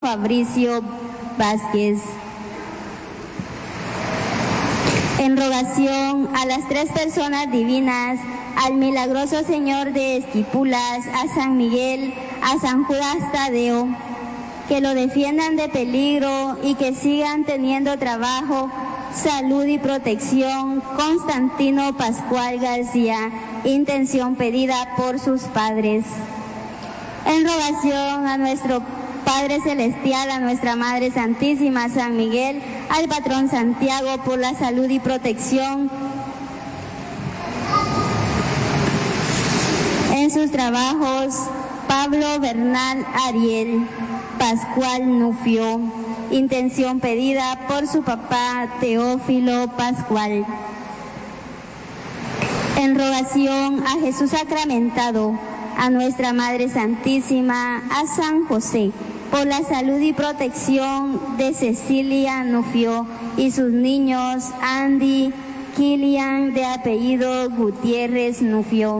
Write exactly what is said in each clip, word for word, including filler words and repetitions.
Fabricio Vázquez. En rogación a las tres personas divinas, al milagroso Señor de Esquipulas, a San Miguel, a San Judas Tadeo, que lo defiendan de peligro y que sigan teniendo trabajo, salud y protección. Constantino Pascual García, intención pedida por sus padres. En rogación a nuestro Padre Celestial, a nuestra Madre Santísima, San Miguel, al patrón Santiago, por la salud y protección en sus trabajos. Pablo Bernal Ariel Pascual Nufio, intención pedida por su papá Teófilo Pascual. En rogación a Jesús sacramentado, a nuestra Madre Santísima, a San José, por la salud y protección de Cecilia Nufio y sus niños Andy, Kilian, de apellido Gutiérrez Nufio.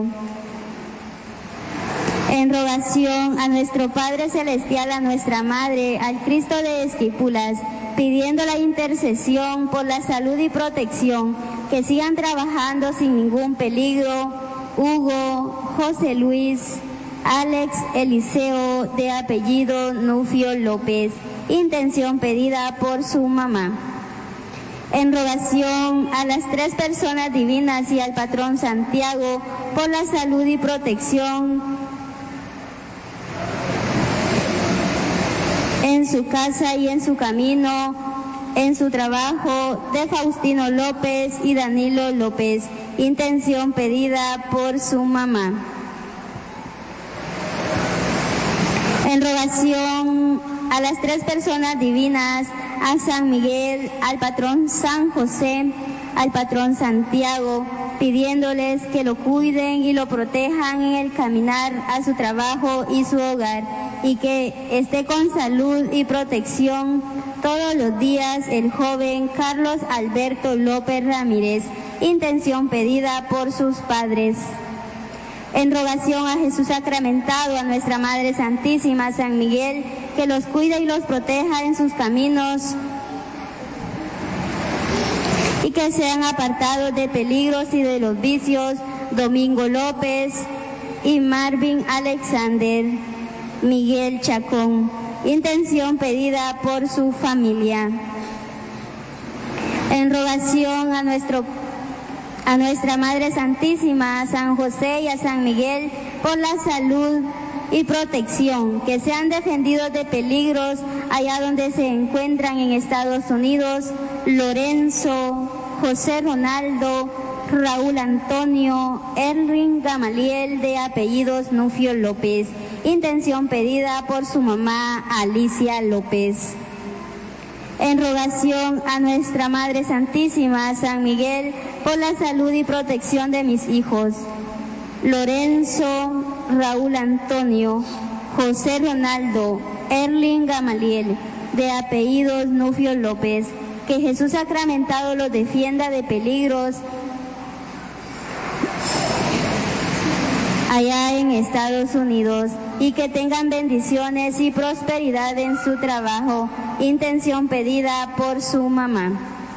En rogación a nuestro Padre Celestial, a nuestra Madre, al Cristo de Esquipulas, pidiendo la intercesión por la salud y protección, que sigan trabajando sin ningún peligro, Hugo, José Luis, Alex Eliseo, de apellido Nufio López, intención pedida por su mamá. En rogación a las tres personas divinas y al patrón Santiago, por la salud y protección en su casa y en su camino, en su trabajo, de Faustino López y Danilo López, intención pedida por su mamá. En rogación a las tres personas divinas, a San Miguel, al patrón San José, al patrón Santiago, pidiéndoles que lo cuiden y lo protejan en el caminar a su trabajo y su hogar, y que esté con salud y protección todos los días el joven Carlos Alberto López Ramírez, intención pedida por sus padres. En rogación a Jesús sacramentado, a nuestra Madre Santísima, San Miguel, que los cuide y los proteja en sus caminos y que sean apartados de peligros y de los vicios, Domingo López y Marvin Alexander Miguel Chacón, intención pedida por su familia. En rogación a nuestro a nuestra Madre Santísima, a San José y a San Miguel, por la salud y protección, que sean defendidos de peligros allá donde se encuentran en Estados Unidos, Lorenzo, José Ronaldo, Raúl Antonio, Erwin Gamaliel, de apellidos Nufio López, intención pedida por su mamá Alicia López. En rogación a nuestra Madre Santísima, San Miguel, por la salud y protección de mis hijos, Lorenzo, Raúl Antonio, José Ronaldo, Erling Gamaliel, de apellidos Nufio López, que Jesús sacramentado los defienda de peligros allá en Estados Unidos, y que tengan bendiciones y prosperidad en su trabajo, intención pedida por su mamá.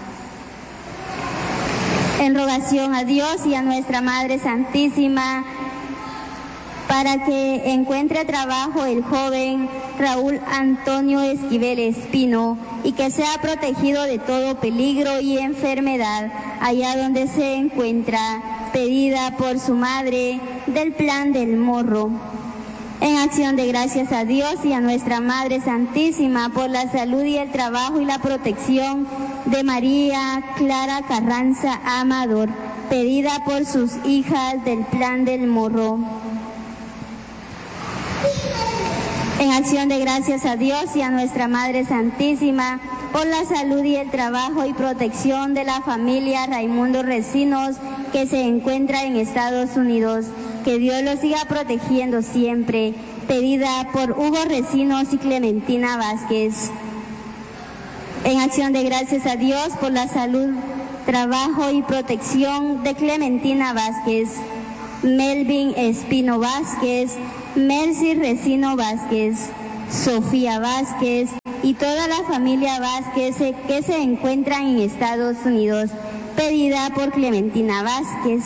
En rogación a Dios y a nuestra Madre Santísima, para que encuentre trabajo el joven Raúl Antonio Esquivel Espino, y que sea protegido de todo peligro y enfermedad allá donde se encuentra, pedida por su madre del Plan del Morro. En acción de gracias a Dios y a nuestra Madre Santísima por la salud y el trabajo y la protección de María Clara Carranza Amador, pedida por sus hijas del Plan del Morro. En acción de gracias a Dios y a nuestra Madre Santísima por la salud y el trabajo y protección de la familia Raimundo Recinos, que se encuentra en Estados Unidos. Que Dios los siga protegiendo siempre, pedida por Hugo Recinos y Clementina Vázquez. En acción de gracias a Dios por la salud, trabajo y protección de Clementina Vázquez, Melvin Espino Vázquez, Mercy Recino Vázquez, Sofía Vázquez, y toda la familia Vázquez que se encuentran en Estados Unidos, pedida por Clementina Vázquez.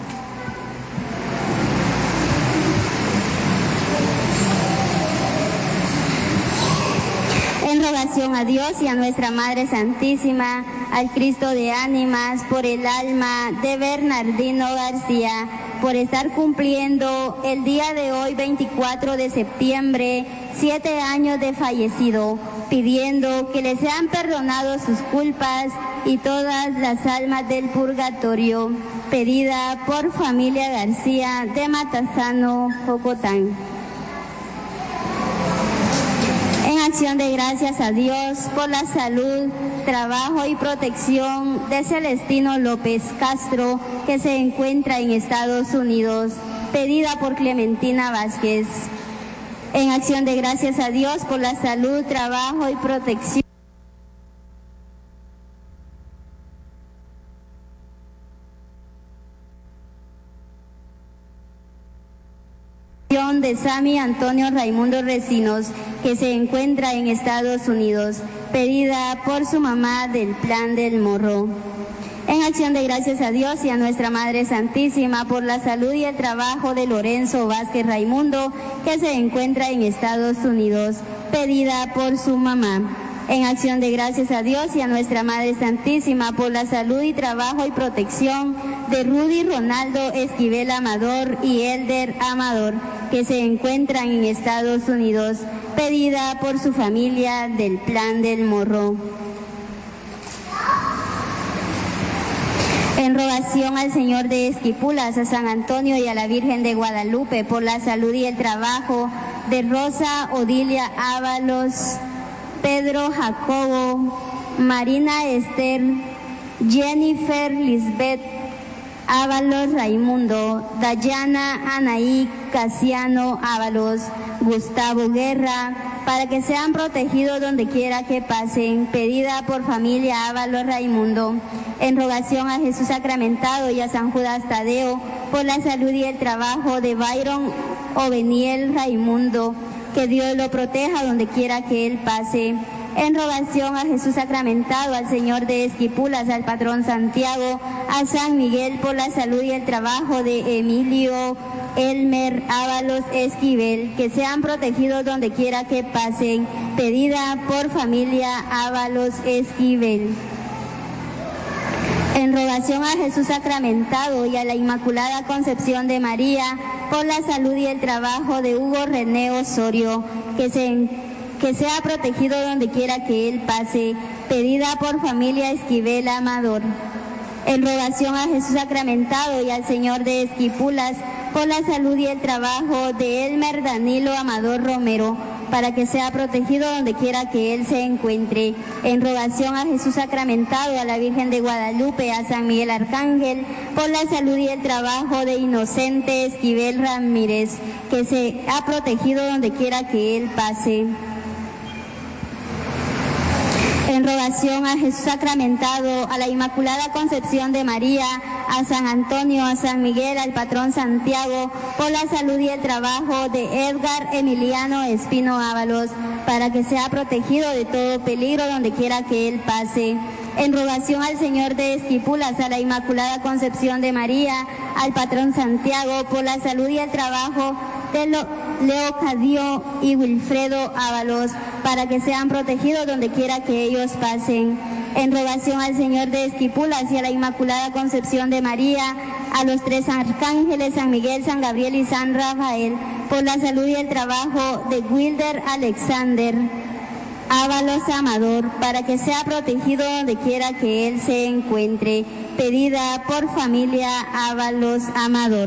En rogación a Dios y a nuestra Madre Santísima, al Cristo de ánimas, por el alma de Bernardino García, por estar cumpliendo el día de hoy, veinticuatro de septiembre, siete años de fallecido, pidiendo que le sean perdonados sus culpas y todas las almas del purgatorio, pedida por familia García de Matasano, Jocotán. En acción de gracias a Dios por la salud, trabajo y protección de Celestino López Castro, que se encuentra en Estados Unidos, pedida por Clementina Vázquez. En acción de gracias a Dios por la salud, trabajo y protección de Sammy Antonio Raimundo Recinos, que se encuentra en Estados Unidos, pedida por su mamá del Plan del Morro. En acción de gracias a Dios y a nuestra Madre Santísima por la salud y el trabajo de Lorenzo Vázquez Raimundo, que se encuentra en Estados Unidos, pedida por su mamá. En acción de gracias a Dios y a nuestra Madre Santísima por la salud y trabajo y protección de Rudy Ronaldo Esquivel Amador y Elder Amador, que se encuentran en Estados Unidos, pedida por su familia del Plan del Morro. En rogación al Señor de Esquipulas, a San Antonio y a la Virgen de Guadalupe por la salud y el trabajo de Rosa Odilia Ábalos, Pedro Jacobo, Marina Esther, Jennifer Lisbeth Ábalos Raimundo, Dayana Anaí Casiano Ábalos, Gustavo Guerra, para que sean protegidos donde quiera que pasen, pedida por familia Ábalos Raimundo. En rogación a Jesús sacramentado y a San Judas Tadeo por la salud y el trabajo de Byron Oveniel Raimundo, que Dios lo proteja donde quiera que él pase. En rogación a Jesús sacramentado, al Señor de Esquipulas, al patrón Santiago, a San Miguel por la salud y el trabajo de Emilio Elmer Ábalos Esquivel, que sean protegidos donde quiera que pasen, pedida por familia Ábalos Esquivel. En rogación a Jesús sacramentado y a la Inmaculada Concepción de María por la salud y el trabajo de Hugo René Osorio, que se que sea protegido donde quiera que él pase, pedida por familia Esquivel Amador. En rogación a Jesús sacramentado y al Señor de Esquipulas por la salud y el trabajo de Elmer Danilo Amador Romero, para que sea protegido donde quiera que él se encuentre. En rogación a Jesús sacramentado, a la Virgen de Guadalupe, a San Miguel Arcángel, por la salud y el trabajo de Inocente Esquivel Ramírez, que se ha protegido donde quiera que él pase. En rogación a Jesús sacramentado, a la Inmaculada Concepción de María, a San Antonio, a San Miguel, al patrón Santiago, por la salud y el trabajo de Edgar Emiliano Espino Ábalos, para que sea protegido de todo peligro donde quiera que él pase. En rogación al Señor de Esquipulas, a la Inmaculada Concepción de María, al patrón Santiago, por la salud y el trabajo de Leocadio y Wilfredo Ábalos, para que sean protegidos donde quiera que ellos pasen. En rogación al Señor de Esquipulas y a la Inmaculada Concepción de María, a los tres arcángeles, San Miguel, San Gabriel y San Rafael, por la salud y el trabajo de Wilder Alexander Ábalos Amador, para que sea protegido donde quiera que él se encuentre, pedida por familia Ábalos Amador.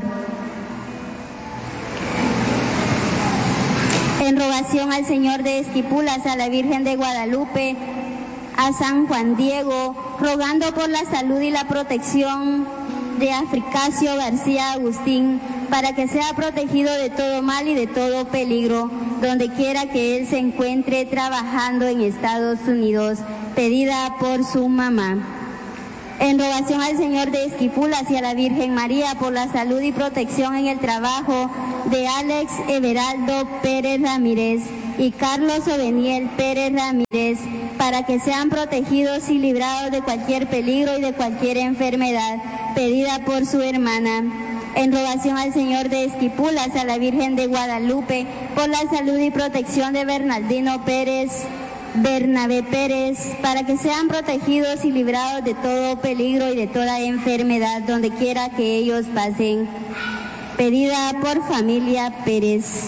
En rogación al Señor de Esquipulas, a la Virgen de Guadalupe, a San Juan Diego, rogando por la salud y la protección de Africacio García Agustín, para que sea protegido de todo mal y de todo peligro, donde quiera que él se encuentre trabajando en Estados Unidos, pedida por su mamá. En rogación al Señor de Esquipulas y a la Virgen María por la salud y protección en el trabajo de Alex Everaldo Pérez Ramírez, y Carlos Oveniel Pérez Ramírez, para que sean protegidos y librados de cualquier peligro y de cualquier enfermedad, pedida por su hermana. En rogación al Señor de Esquipulas, a la Virgen de Guadalupe, por la salud y protección de Bernardino Pérez, Bernabé Pérez, para que sean protegidos y librados de todo peligro y de toda enfermedad, donde quiera que ellos pasen. Pedida por familia Pérez.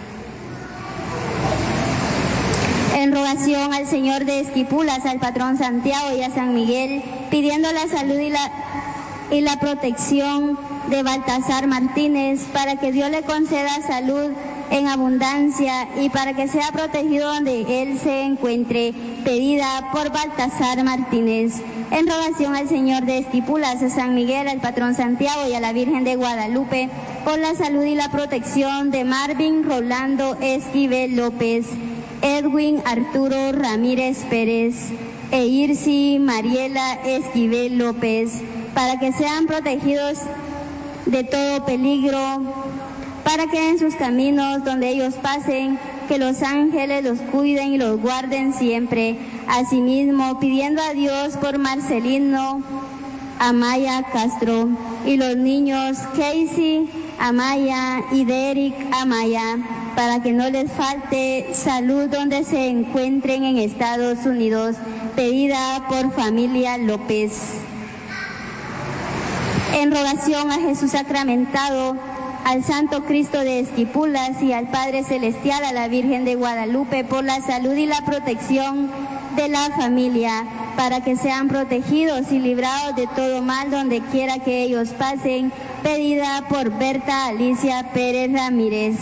En rogación al Señor de Esquipulas, al patrón Santiago y a San Miguel, pidiendo la salud y la, y la protección de Baltasar Martínez, para que Dios le conceda salud en abundancia y para que sea protegido donde él se encuentre, pedida por Baltasar Martínez. En rogación al Señor de Esquipulas, a San Miguel, al patrón Santiago y a la Virgen de Guadalupe, por la salud y la protección de Marvin Rolando Esquivel López, Edwin Arturo Ramírez Pérez e Irsi Mariela Esquivel López, para que sean protegidos de todo peligro, para que en sus caminos donde ellos pasen, que los ángeles los cuiden y los guarden siempre. Asimismo, pidiendo a Dios por Marcelino Amaya Castro y los niños Casey Amaya y Derek Amaya, para que no les falte salud donde se encuentren en Estados Unidos, pedida por familia López. En rogación a Jesús sacramentado, al Santo Cristo de Esquipulas y al Padre Celestial, a la Virgen de Guadalupe, por la salud y la protección de la familia, para que sean protegidos y librados de todo mal donde quiera que ellos pasen, pedida por Berta Alicia Pérez Ramírez.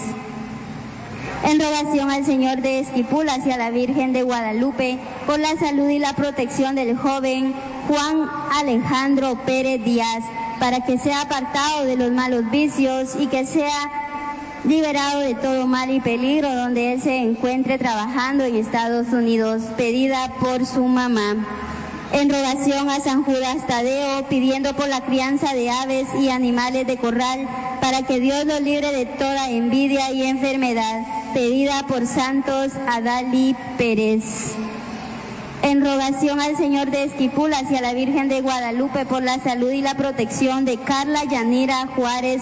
En rogación al Señor de Esquipulas y a la Virgen de Guadalupe, por la salud y la protección del joven Juan Alejandro Pérez Díaz, para que sea apartado de los malos vicios y que sea liberado de todo mal y peligro donde él se encuentre trabajando en Estados Unidos, pedida por su mamá. En rogación a San Judas Tadeo, pidiendo por la crianza de aves y animales de corral, para que Dios los libre de toda envidia y enfermedad, pedida por Santos Adalí Pérez. En rogación al Señor de Esquipulas y a la Virgen de Guadalupe, por la salud y la protección de Carla Yanira Juárez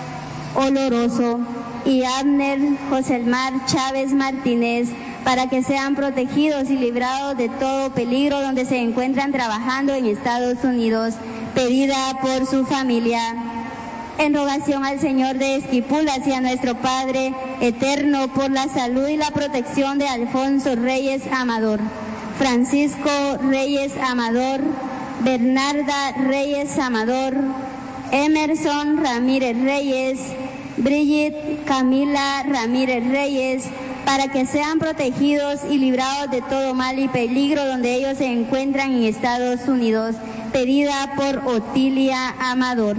Oloroso y Abner Joselmar Chávez Martínez, para que sean protegidos y librados de todo peligro donde se encuentran trabajando en Estados Unidos, pedida por su familia. En rogación al Señor de Esquipulas y a nuestro Padre eterno, por la salud y la protección de Alfonso Reyes Amador, Francisco Reyes Amador, Bernarda Reyes Amador, Emerson Ramírez Reyes, Brigitte Camila Ramírez Reyes, para que sean protegidos y librados de todo mal y peligro donde ellos se encuentran en Estados Unidos, pedida por Otilia Amador.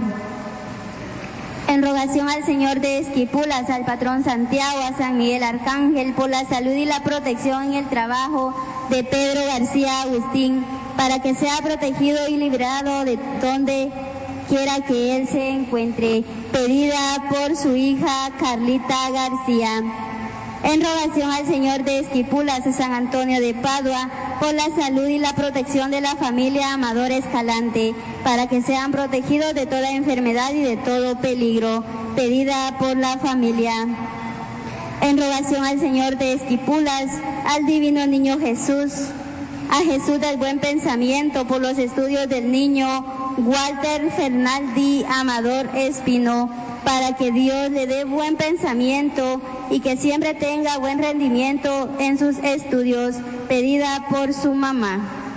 En rogación al Señor de Esquipulas, al patrón Santiago, a San Miguel Arcángel, por la salud y la protección en el trabajo de Pedro García Agustín, para que sea protegido y librado de donde quiera que él se encuentre, pedida por su hija Carlita García. En rogación al Señor de Esquipulas, a San Antonio de Padua, por la salud y la protección de la familia Amador Escalante, para que sean protegidos de toda enfermedad y de todo peligro, pedida por la familia. En rogación al Señor de Esquipulas, al Divino Niño Jesús, a Jesús del Buen Pensamiento, por los estudios del niño Walter Fernaldi Amador Espino, para que Dios le dé buen pensamiento y que siempre tenga buen rendimiento en sus estudios, pedida por su mamá.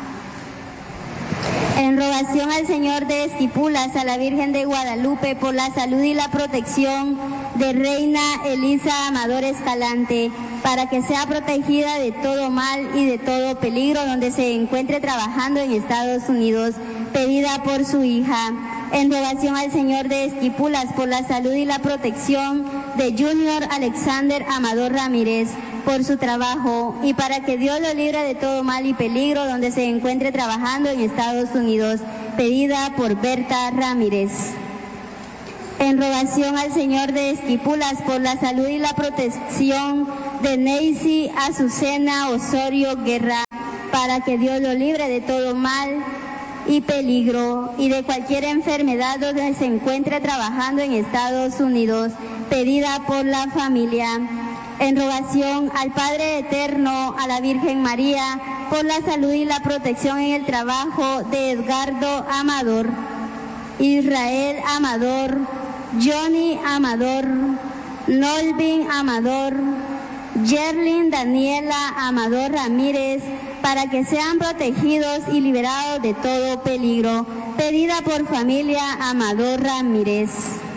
En rogación al Señor de Esquipulas, a la Virgen de Guadalupe, por la salud y la protección de Reina Elisa Amador Escalante, para que sea protegida de todo mal y de todo peligro donde se encuentre trabajando en Estados Unidos, pedida por su hija. En rogación al Señor de Esquipulas, por la salud y la protección de Junior Alexander Amador Ramírez, por su trabajo y para que Dios lo libre de todo mal y peligro donde se encuentre trabajando en Estados Unidos, pedida por Berta Ramírez. En rogación al Señor de Esquipulas, por la salud y la protección de Neisy Azucena Osorio Guerra, para que Dios lo libre de todo mal y peligro y de cualquier enfermedad donde se encuentre trabajando en Estados Unidos, pedida por la familia. En rogación al Padre Eterno, a la Virgen María, por la salud y la protección en el trabajo de Edgardo Amador, Israel Amador, Johnny Amador, Nolvin Amador, Yerlin Daniela Amador Ramírez, para que sean protegidos y liberados de todo peligro, pedida por familia Amador Ramírez.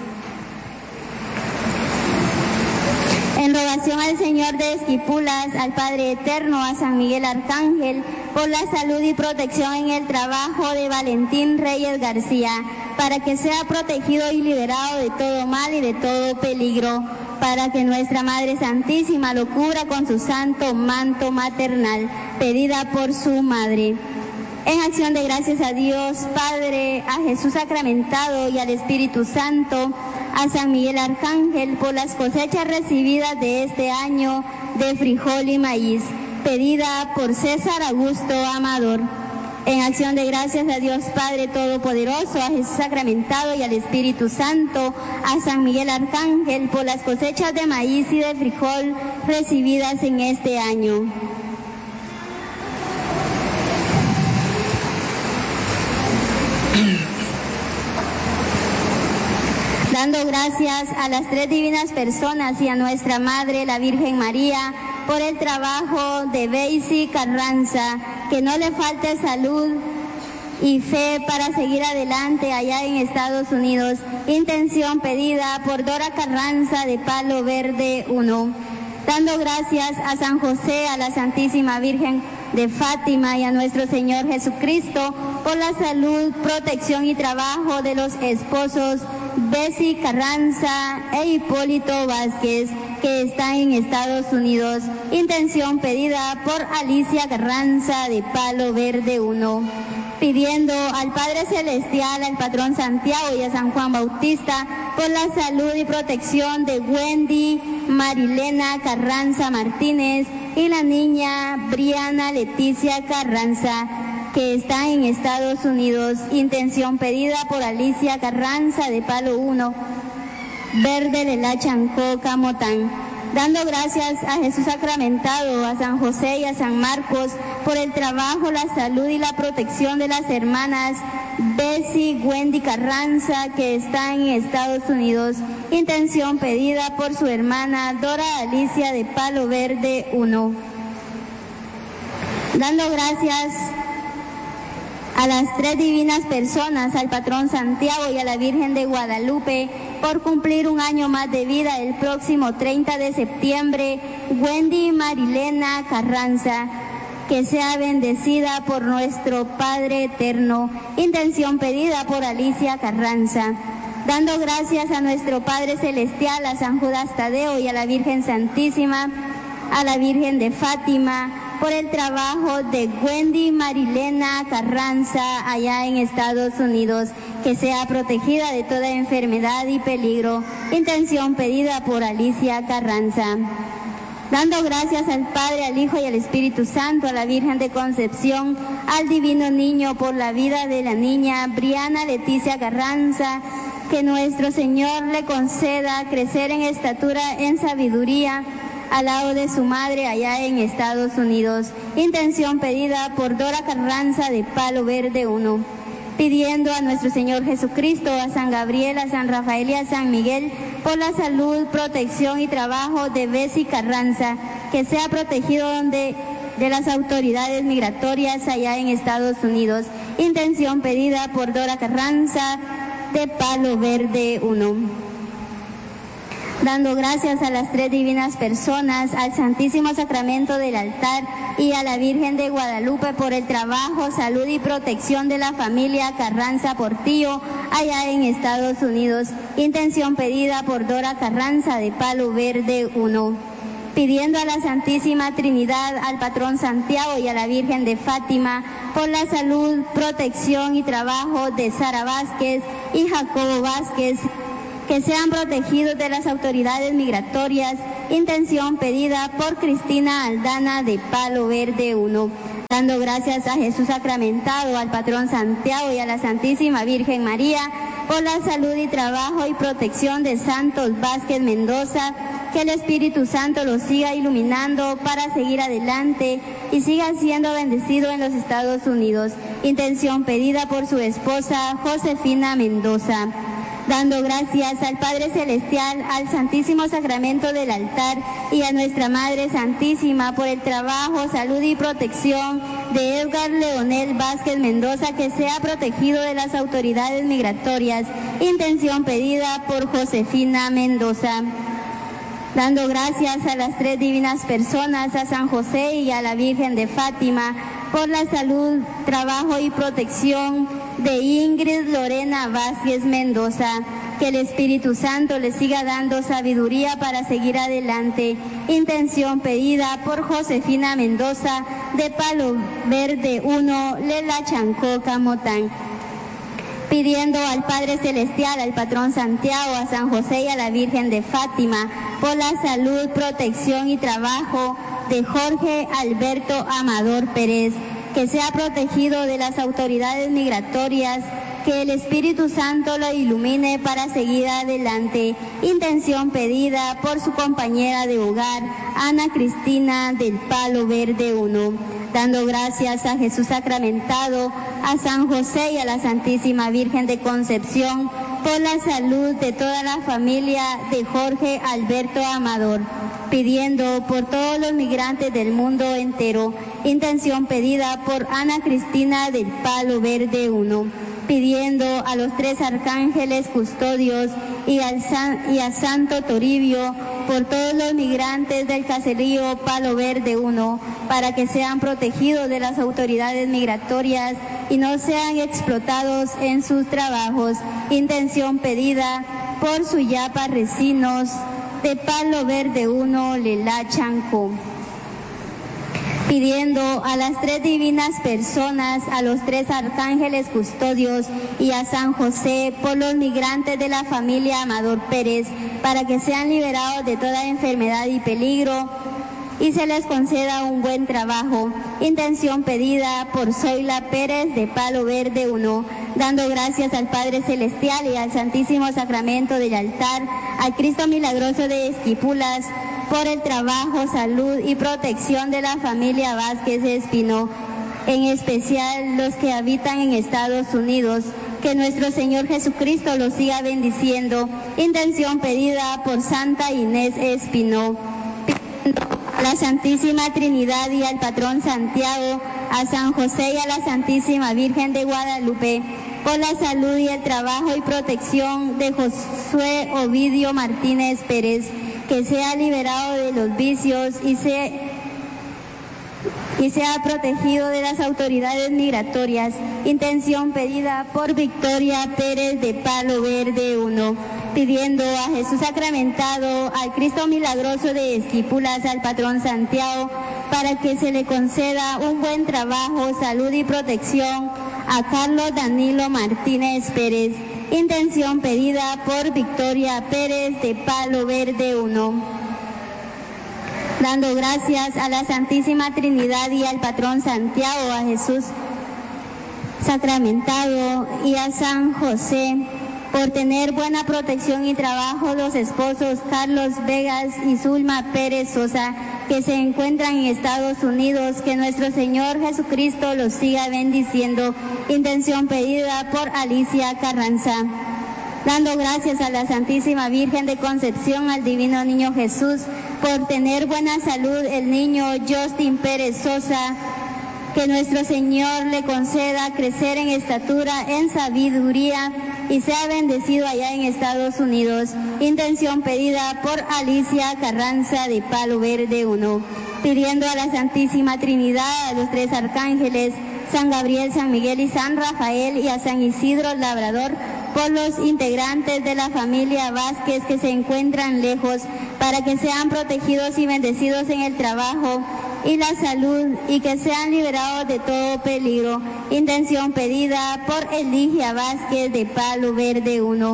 En rogación al Señor de Esquipulas, al Padre Eterno, a San Miguel Arcángel, por la salud y protección en el trabajo de Valentín Reyes García, para que sea protegido y liberado de todo mal y de todo peligro, para que nuestra Madre Santísima lo cubra con su santo manto maternal, pedida por su Madre. En acción de gracias a Dios Padre, a Jesús sacramentado y al Espíritu Santo, a San Miguel Arcángel por las cosechas recibidas de este año de frijol y maíz, pedida por César Augusto Amador. En acción de gracias a Dios Padre Todopoderoso, a Jesús sacramentado y al Espíritu Santo, a San Miguel Arcángel por las cosechas de maíz y de frijol recibidas en este año. Dando gracias a las tres divinas personas y a nuestra Madre, la Virgen María, por el trabajo de Beisy Carranza, que no le falte salud y fe para seguir adelante allá en Estados Unidos. Intención pedida por Dora Carranza de Palo Verde uno. Dando gracias a San José, a la Santísima Virgen de Fátima y a nuestro Señor Jesucristo por la salud, protección y trabajo de los esposos Bessie Carranza e Hipólito Vázquez, que están en Estados Unidos. Intención pedida por Alicia Carranza de Palo Verde uno. Pidiendo al Padre Celestial, al Patrón Santiago y a San Juan Bautista por la salud y protección de Wendy Marilena Carranza Martínez y la niña Briana Leticia Carranza, que está en Estados Unidos. Intención pedida por Alicia Carranza de Palo uno, Verde de la Chancó, Camotán. Dando gracias a Jesús sacramentado, a San José y a San Marcos por el trabajo, la salud y la protección de las hermanas Bessie Wendy Carranza, que están en Estados Unidos. Intención pedida por su hermana Dora Alicia de Palo Verde uno. Dando gracias a las tres divinas personas, al Patrón Santiago y a la Virgen de Guadalupe, por cumplir un año más de vida el próximo treinta de septiembre, Wendy Marilena Carranza, que sea bendecida por nuestro Padre Eterno. Intención pedida por Alicia Carranza. Dando gracias a nuestro Padre Celestial, a San Judas Tadeo y a la Virgen Santísima, a la Virgen de Fátima, por el trabajo de Wendy Marilena Carranza allá en Estados Unidos, que sea protegida de toda enfermedad y peligro. Intención pedida por Alicia Carranza. Dando gracias al Padre, al Hijo y al Espíritu Santo, a la Virgen de Concepción, al Divino Niño, por la vida de la niña Briana Leticia Carranza, que nuestro Señor le conceda crecer en estatura, en sabiduría, al lado de su madre allá en Estados Unidos. Intención pedida por Dora Carranza de Palo Verde uno. Pidiendo a nuestro Señor Jesucristo, a San Gabriel, a San Rafael y a San Miguel por la salud, protección y trabajo de Bessie Carranza, que sea protegido donde de las autoridades migratorias allá en Estados Unidos. Intención pedida por Dora Carranza de Palo Verde uno. Dando gracias a las tres divinas personas, al Santísimo Sacramento del altar y a la Virgen de Guadalupe por el trabajo, salud y protección de la familia Carranza Portillo allá en Estados Unidos. Intención pedida por Dora Carranza de Palo Verde uno. Pidiendo a la Santísima Trinidad, al Patrón Santiago y a la Virgen de Fátima por la salud, protección y trabajo de Sara Vázquez y Jacobo Vázquez, que sean protegidos de las autoridades migratorias Intención pedida por Cristina Aldana de Palo Verde uno. Dando gracias a Jesús sacramentado, al patrón Santiago y a la Santísima Virgen María por la salud y trabajo y protección de Santos Vázquez Mendoza, que el Espíritu Santo los siga iluminando para seguir adelante y siga siendo bendecido en los Estados Unidos. Intención pedida por su esposa Josefina Mendoza. Dando gracias al Padre Celestial, al Santísimo Sacramento del altar y a nuestra Madre Santísima por el trabajo, salud y protección de Edgar Leonel Vázquez Mendoza, que sea protegido de las autoridades migratorias. Intención pedida por Josefina Mendoza. Dando gracias a las tres divinas personas, a San José y a la Virgen de Fátima, por la salud, trabajo y protección de Ingrid Lorena Vázquez Mendoza. Que el Espíritu Santo le siga dando sabiduría para seguir adelante. Intención pedida por Josefina Mendoza de Palo Verde uno, Lela Chancó, Camotán. Pidiendo al Padre Celestial, al patrón Santiago, a San José y a la Virgen de Fátima por la salud, protección y trabajo de Jorge Alberto Amador Pérez, que sea protegido de las autoridades migratorias, que el Espíritu Santo lo ilumine para seguir adelante. Intención pedida por su compañera de hogar, Ana Cristina del Palo Verde uno. Dando gracias a Jesús sacramentado, a San José y a la Santísima Virgen de Concepción por la salud de toda la familia de Jorge Alberto Amador, pidiendo por todos los migrantes del mundo entero. Intención pedida por Ana Cristina del Palo Verde uno, pidiendo a los tres arcángeles custodios y, al San, y a Santo Toribio por todos los migrantes del caserío Palo Verde uno, para que sean protegidos de las autoridades migratorias y no sean explotados en sus trabajos. Intención pedida por Suyapa Recinos de Palo Verde uno, Lela Chancó. Pidiendo a las tres divinas personas, a los tres arcángeles custodios y a San José por los migrantes de la familia Amador Pérez, para que sean liberados de toda enfermedad y peligro y se les conceda un buen trabajo. Intención pedida por Zoila Pérez de Palo Verde uno, dando gracias al Padre Celestial y al Santísimo Sacramento del altar, al Cristo Milagroso de Esquipulas, por el trabajo, salud y protección de la familia Vázquez Espino, en especial los que habitan en Estados Unidos. Que nuestro Señor Jesucristo los siga bendiciendo. Intención pedida por Santa Inés Espino. A la Santísima Trinidad y al patrón Santiago, a San José y a la Santísima Virgen de Guadalupe, por la salud y el trabajo y protección de Josué Ovidio Martínez Pérez, que sea liberado de los vicios y sea, y sea protegido de las autoridades migratorias. Intención pedida por Victoria Pérez de Palo Verde uno, pidiendo a Jesús sacramentado, al Cristo Milagroso de Esquipulas, al patrón Santiago, para que se le conceda un buen trabajo, salud y protección a Carlos Danilo Martínez Pérez. Intención pedida por Victoria Pérez de Palo Verde uno. Dando gracias a la Santísima Trinidad y al patrón Santiago, a Jesús sacramentado y a San José, por tener buena protección y trabajo los esposos Carlos Vegas y Zulma Pérez Sosa, que se encuentran en Estados Unidos. Que nuestro Señor Jesucristo los siga bendiciendo. Intención pedida por Alicia Carranza. Dando gracias a la Santísima Virgen de Concepción, al Divino Niño Jesús, por tener buena salud el niño Justin Pérez Sosa. Que nuestro Señor le conceda crecer en estatura, en sabiduría y sea bendecido allá en Estados Unidos. Intención pedida por Alicia Carranza de Palo Verde uno, pidiendo a la Santísima Trinidad, a los tres arcángeles, San Gabriel, San Miguel y San Rafael, y a San Isidro Labrador, por los integrantes de la familia Vázquez que se encuentran lejos, para que sean protegidos y bendecidos en el trabajo y la salud, y que sean liberados de todo peligro. Intención pedida por Eligia Vázquez de Palo Verde uno,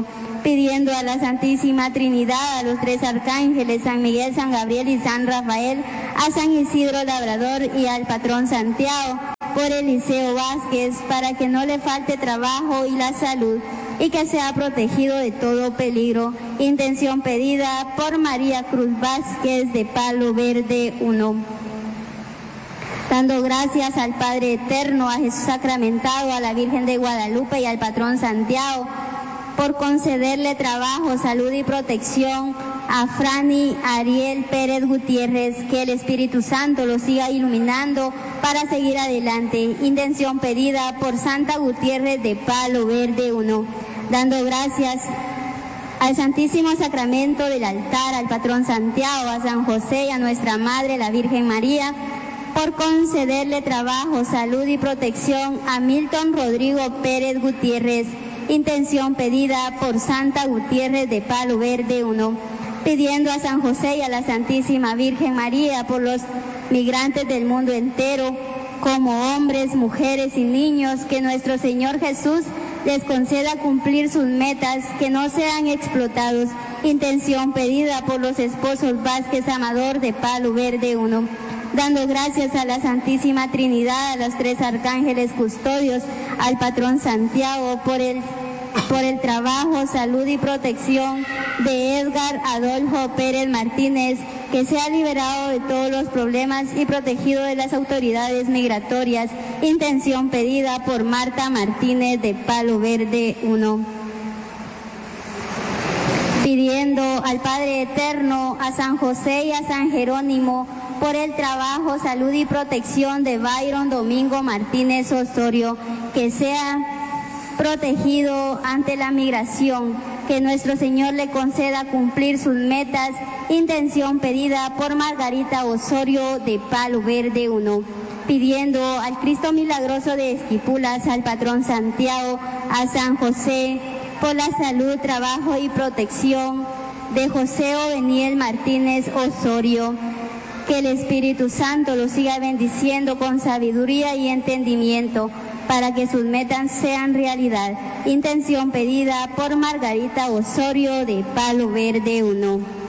pidiendo a la Santísima Trinidad, a los tres arcángeles, San Miguel, San Gabriel y San Rafael, a San Isidro Labrador y al patrón Santiago, por Eliseo Vázquez, para que no le falte trabajo y la salud, y que sea protegido de todo peligro. Intención pedida por María Cruz Vázquez de Palo Verde uno. Dando gracias al Padre Eterno, a Jesús sacramentado, a la Virgen de Guadalupe y al patrón Santiago, por concederle trabajo, salud y protección a Franny Ariel Pérez Gutiérrez, que el Espíritu Santo lo siga iluminando para seguir adelante. Intención pedida por Santa Gutiérrez de Palo Verde uno. Dando gracias al Santísimo Sacramento del altar, al patrón Santiago, a San José y a nuestra Madre, la Virgen María, por concederle trabajo, salud y protección a Milton Rodrigo Pérez Gutiérrez. Intención pedida por Santa Gutiérrez de Palo Verde uno. Pidiendo a San José y a la Santísima Virgen María por los migrantes del mundo entero, como hombres, mujeres y niños, que nuestro Señor Jesús les conceda cumplir sus metas, que no sean explotados. Intención pedida por los esposos Vázquez Amador de Palo Verde uno. Dando gracias a la Santísima Trinidad, a los tres arcángeles custodios, al patrón Santiago, por el, por el trabajo, salud y protección de Edgar Adolfo Pérez Martínez, que sea liberado de todos los problemas y protegido de las autoridades migratorias. Intención pedida por Marta Martínez de Palo Verde uno. Pidiendo al Padre Eterno, a San José y a San Jerónimo, por el trabajo, salud y protección de Byron Domingo Martínez Osorio, que sea protegido ante la migración, que nuestro Señor le conceda cumplir sus metas. Intención pedida por Margarita Osorio de Palo Verde uno. Pidiendo al Cristo Milagroso de Esquipulas, al patrón Santiago, a San José, por la salud, trabajo y protección de José Oveniel Martínez Osorio. Que el Espíritu Santo lo siga bendiciendo con sabiduría y entendimiento para que sus metas sean realidad. Intención pedida por Margarita Osorio de Palo Verde uno.